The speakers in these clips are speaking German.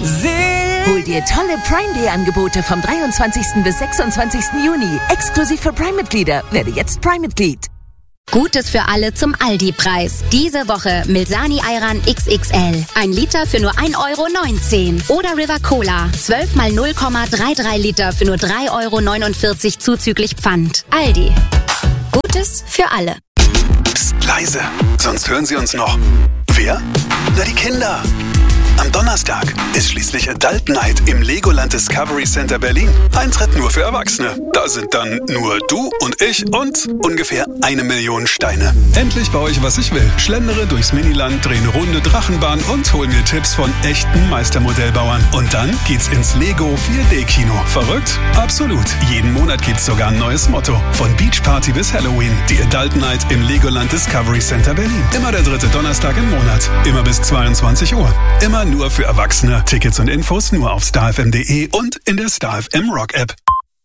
Hol dir tolle Prime Day Angebote vom 23. bis 26. Juni. Exklusiv für Prime-Mitglieder. Werde jetzt Prime-Mitglied. Gutes für alle zum Aldi-Preis. Diese Woche Milsani Ayran XXL. 1 Liter für nur 1,19 €. Oder River Cola. 12 mal 0,33 Liter für nur 3,49 € zuzüglich Pfand. Aldi. Gutes für alle. Psst, leise. Sonst hören Sie uns noch. Wer? Na, die Kinder. Am Donnerstag ist schließlich Adult Night im Legoland Discovery Center Berlin. Eintritt nur für Erwachsene. Da sind dann nur du und ich und ungefähr 1 Million Steine. Endlich baue ich, was ich will. Schlendere durchs Miniland, drehe eine Runde Drachenbahn und hol mir Tipps von echten Meistermodellbauern. Und dann geht's ins Lego 4D-Kino. Verrückt? Absolut. Jeden Monat gibt's sogar ein neues Motto. Von Beach Party bis Halloween. Die Adult Night im Legoland Discovery Center Berlin. Immer der 3. Donnerstag im Monat. Immer bis 22 Uhr. Immer nur für Erwachsene. Tickets und Infos nur auf starfm.de und in der StarFM Rock App.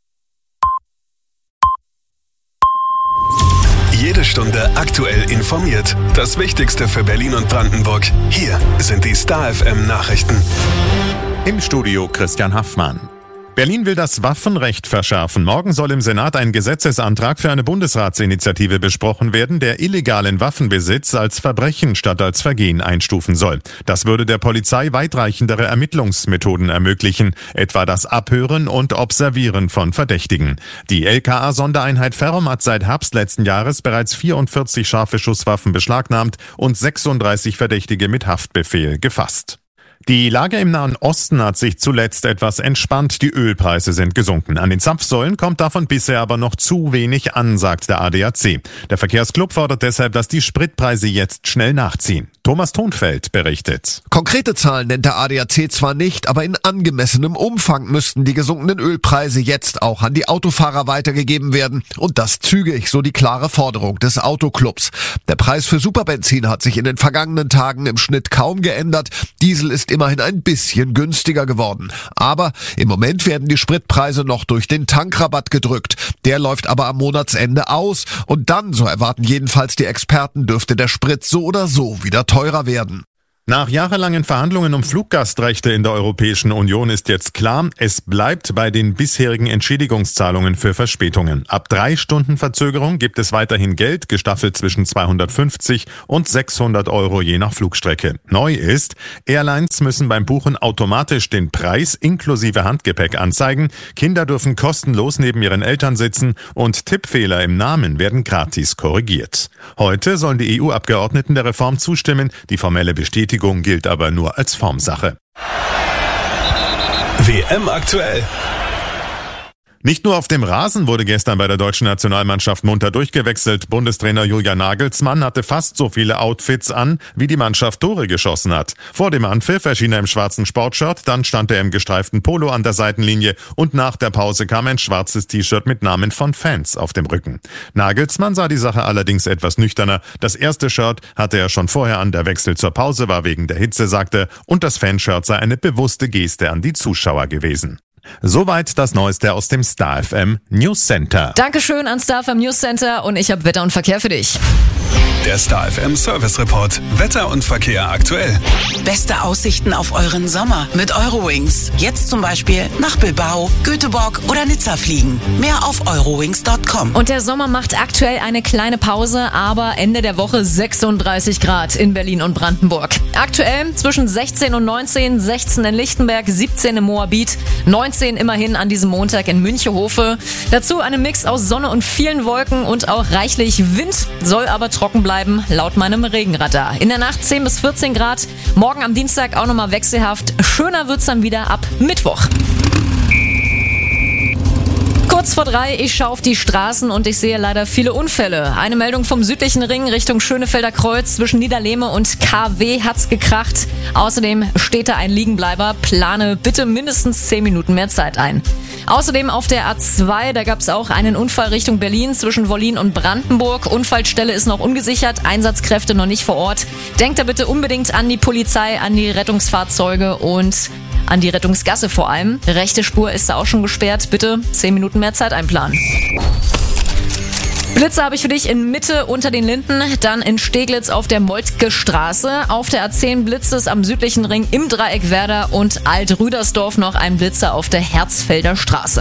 Jede Stunde aktuell informiert. Das Wichtigste für Berlin und Brandenburg. Hier sind die StarFM Nachrichten. Im Studio Christian Haffmann. Berlin will das Waffenrecht verschärfen. Morgen soll im Senat ein Gesetzesantrag für eine Bundesratsinitiative besprochen werden, der illegalen Waffenbesitz als Verbrechen statt als Vergehen einstufen soll. Das würde der Polizei weitreichendere Ermittlungsmethoden ermöglichen, etwa das Abhören und Observieren von Verdächtigen. Die LKA-Sondereinheit Ferrum hat seit Herbst letzten Jahres bereits 44 scharfe Schusswaffen beschlagnahmt und 36 Verdächtige mit Haftbefehl gefasst. Die Lage im Nahen Osten hat sich zuletzt etwas entspannt. Die Ölpreise sind gesunken. An den Zapfsäulen kommt davon bisher aber noch zu wenig an, sagt der ADAC. Der Verkehrsclub fordert deshalb, dass die Spritpreise jetzt schnell nachziehen. Thomas Thonfeld berichtet. Konkrete Zahlen nennt der ADAC zwar nicht, aber in angemessenem Umfang müssten die gesunkenen Ölpreise jetzt auch an die Autofahrer weitergegeben werden. Und das zügig, so die klare Forderung des Autoclubs. Der Preis für Superbenzin hat sich in den vergangenen Tagen im Schnitt kaum geändert. Diesel ist immerhin ein bisschen günstiger geworden. Aber im Moment werden die Spritpreise noch durch den Tankrabatt gedrückt. Der läuft aber am Monatsende aus. Und dann, so erwarten jedenfalls die Experten, dürfte der Sprit so oder so wieder teurer werden. Nach jahrelangen Verhandlungen um Fluggastrechte in der Europäischen Union ist jetzt klar, es bleibt bei den bisherigen Entschädigungszahlungen für Verspätungen. Ab 3 Stunden Verzögerung gibt es weiterhin Geld, gestaffelt zwischen 250 und 600 € je nach Flugstrecke. Neu ist, Airlines müssen beim Buchen automatisch den Preis inklusive Handgepäck anzeigen, Kinder dürfen kostenlos neben ihren Eltern sitzen und Tippfehler im Namen werden gratis korrigiert. Heute sollen die EU-Abgeordneten der Reform zustimmen, die formelle Bestätigung gilt aber nur als Formsache. WM aktuell. Nicht nur auf dem Rasen wurde gestern bei der deutschen Nationalmannschaft munter durchgewechselt. Bundestrainer Julian Nagelsmann hatte fast so viele Outfits an, wie die Mannschaft Tore geschossen hat. Vor dem Anpfiff erschien er im schwarzen Sportshirt, dann stand er im gestreiften Polo an der Seitenlinie und nach der Pause kam ein schwarzes T-Shirt mit Namen von Fans auf dem Rücken. Nagelsmann sah die Sache allerdings etwas nüchterner. Das erste Shirt hatte er schon vorher an, der Wechsel zur Pause war wegen der Hitze, sagte, und das Fanshirt sei eine bewusste Geste an die Zuschauer gewesen. Soweit das Neueste aus dem StarFM News Center. Dankeschön an StarFM News Center und ich habe Wetter und Verkehr für dich. Der StarFM Service Report. Wetter und Verkehr aktuell. Beste Aussichten auf euren Sommer mit Eurowings. Jetzt zum Beispiel nach Bilbao, Göteborg oder Nizza fliegen. Mehr auf eurowings.com. Und der Sommer macht aktuell eine kleine Pause, aber Ende der Woche 36 Grad in Berlin und Brandenburg. Aktuell zwischen 16 und 19, 16 in Lichtenberg, 17 im Moabit, 19 immerhin an diesem Montag in Münchehofe. Dazu einen Mix aus Sonne und vielen Wolken und auch reichlich Wind, soll aber trocken bleiben, laut meinem Regenradar. In der Nacht 10 bis 14 Grad, morgen am Dienstag auch nochmal wechselhaft. Schöner wird's dann wieder ab Mittwoch. Kurz vor 3, ich schaue auf die Straßen und ich sehe leider viele Unfälle. Eine Meldung vom südlichen Ring Richtung Schönefelder Kreuz. Zwischen Niederlehme und KW hat's gekracht. Außerdem steht da ein Liegenbleiber. Plane bitte mindestens 10 Minuten mehr Zeit ein. Außerdem auf der A2, da gab's auch einen Unfall Richtung Berlin zwischen Wollin und Brandenburg. Unfallstelle ist noch ungesichert, Einsatzkräfte noch nicht vor Ort. Denkt da bitte unbedingt an die Polizei, an die Rettungsfahrzeuge und an die Rettungsgasse vor allem. Rechte Spur ist da auch schon gesperrt. Bitte 10 Minuten mehr Zeit einplanen. Blitze habe ich für dich in Mitte unter den Linden, dann in Steglitz auf der Moltke Straße. Auf der A10 blitzt es am südlichen Ring im Dreieck Werder und Alt-Rüdersdorf noch ein Blitzer auf der Herzfelder Straße.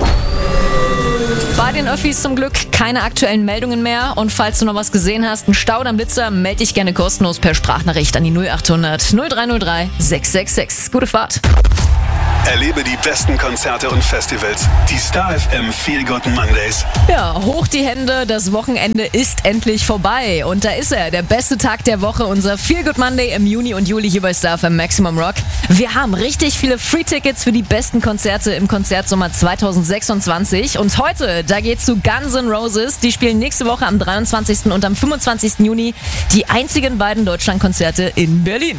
Bei den Öffis zum Glück keine aktuellen Meldungen mehr. Und falls du noch was gesehen hast, einen Stau oder einen Blitzer, melde dich gerne kostenlos per Sprachnachricht an die 0800 0303 666. Gute Fahrt. Erlebe die besten Konzerte und Festivals. Die Star FM Feel Good Mondays. Ja, hoch die Hände, das Wochenende ist endlich vorbei. Und da ist er, der beste Tag der Woche, unser Feel Good Monday im Juni und Juli hier bei Star FM Maximum Rock. Wir haben richtig viele Free-Tickets für die besten Konzerte im Konzertsommer 2026. Und heute, da geht's zu Guns N' Roses. Die spielen nächste Woche am 23. und am 25. Juni die einzigen beiden Deutschlandkonzerte in Berlin.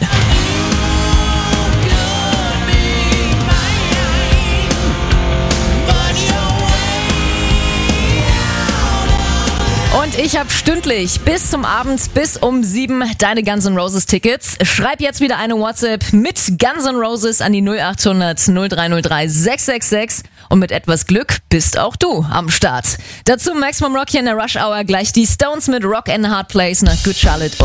Und ich habe stündlich bis zum Abend, bis um 7 deine Guns N' Roses Tickets. Schreib jetzt wieder eine WhatsApp mit Guns N' Roses an die 0800 0303 666 und mit etwas Glück bist auch du am Start. Dazu Maximum Rock hier in der Rush Hour, gleich die Stones mit Rock and a Hard Place nach Good Charlotte.